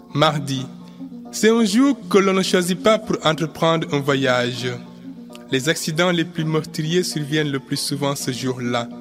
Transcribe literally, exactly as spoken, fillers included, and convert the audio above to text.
Mardi. C'est un jour que l'on ne choisit pas pour entreprendre un voyage. Les accidents les plus meurtriers surviennent le plus souvent ce jour-là.